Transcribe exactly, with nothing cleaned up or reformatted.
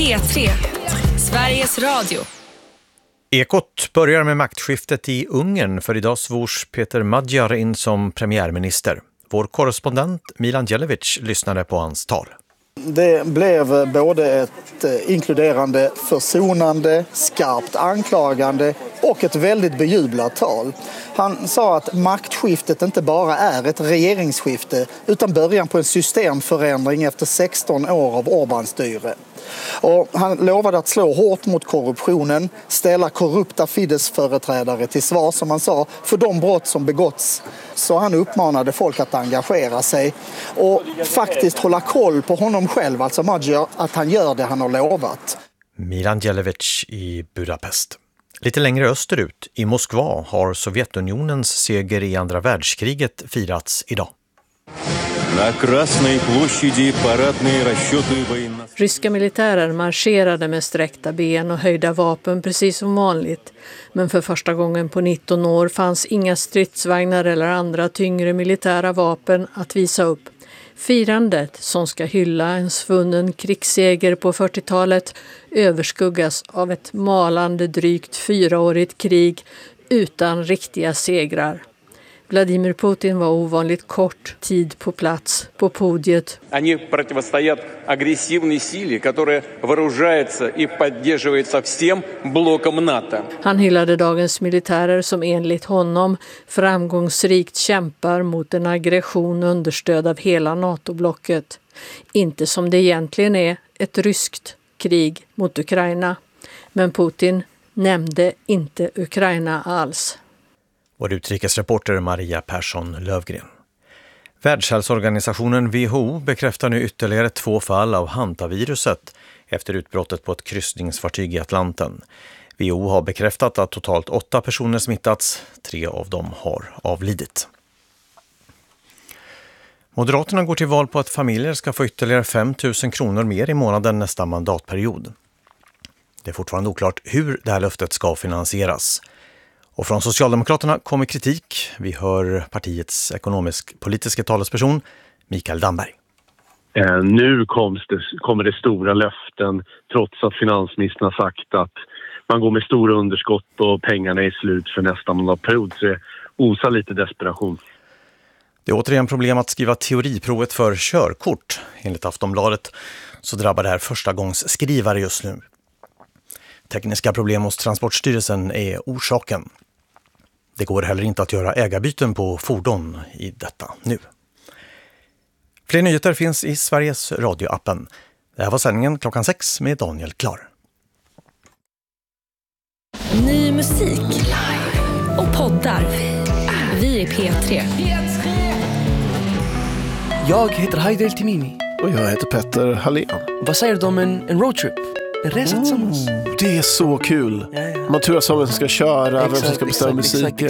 P tre, Sveriges Radio. Ekot börjar med maktskiftet i Ungern, för idag svors Peter Magyar in som premiärminister. Vår korrespondent Milan Djelevic lyssnade på hans tal. Det blev både ett inkluderande, försonande, skarpt anklagande och ett väldigt bejublat tal. Han sa att maktskiftet inte bara är ett regeringsskifte utan början på en systemförändring efter sexton år av Orbán-styre. Och han lovade att slå hårt mot korruptionen, ställa korrupta Fidesz-företrädare till svar, som han sa, för de brott som begåtts. Så han uppmanade folk att engagera sig och faktiskt hålla koll på honom själv, alltså Magyar, att han gör det han har lovat. Milan Djelevic i Budapest. Lite längre österut, i Moskva, har Sovjetunionens seger i andra världskriget firats idag. Ryska militärer marscherade med sträckta ben och höjda vapen precis som vanligt. Men för första gången på nitton år fanns inga stridsvagnar eller andra tyngre militära vapen att visa upp. Firandet, som ska hylla en svunnen krigsseger på fyrtiotalet, överskuggas av ett malande drygt fyraårigt krig utan riktiga segrar. Vladimir Putin var ovanligt kort tid på plats på podiet. Они противостоят агрессивной силе, которая вооружается и поддерживается всем блоком НАТО. Han hyllade dagens militärer som enligt honom framgångsrikt kämpar mot en aggression understöd av hela NATO-blocket. Inte som det egentligen är, ett ryskt krig mot Ukraina. Men Putin nämnde inte Ukraina alls. Vår utrikesreporter Maria Persson Lövgren. Världshälsoorganisationen W H O bekräftar nu ytterligare två fall av hantaviruset efter utbrottet på ett kryssningsfartyg i Atlanten. W H O har bekräftat att totalt åtta personer smittats, tre av dem har avlidit. Moderaterna går till val på att familjer ska få ytterligare fem tusen kronor mer i månaden nästa mandatperiod. Det är fortfarande oklart hur det här löftet ska finansieras. Och från Socialdemokraterna kommer kritik. Vi hör partiets ekonomisk-politiska talesperson Mikael Damberg. Eh, nu det, kommer det stora löften trots att finansministern har sagt att man går med stora underskott och pengarna är slut för nästa mandatperiod. Så det osar lite desperation. Det är återigen problem att skriva teoriprovet för körkort. Enligt Aftonbladet så drabbar det här första gångs skrivare just nu. Tekniska problem hos Transportstyrelsen är orsaken. Det går heller inte att göra ägarbyten på fordon i detta nu. Fler nyheter finns i Sveriges radioappen. Det här var sändningen klockan sex med Daniel Klar. Ny musik och poddar. Vi är P tre. Jag heter Haidel Timimi. Och jag heter Petter Hallén. Vad säger du om en, en roadtrip? En resa tillsammans? Det är så kul. Ja, ja. Man turas om vem som ska köra, exakt, vem som ska bestämma musiken.